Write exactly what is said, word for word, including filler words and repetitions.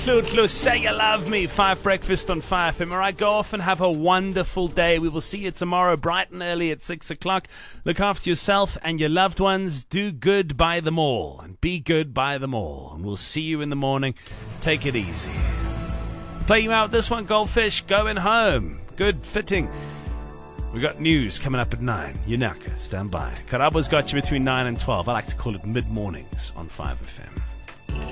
Clue Clue, say you love me. Five Breakfast on five F M. All right, go off and have a wonderful day. We will see you tomorrow bright and early at six o'clock. Look after yourself and your loved ones. Do good by them all and be good by them all. And we'll see you in the morning. Take it easy. Play you out this one, Goldfish, going home. Good fitting. We got news coming up at nine. Yunaka, stand by. Karabo's got you between nine and twelve. I like to call it mid-mornings on five F M.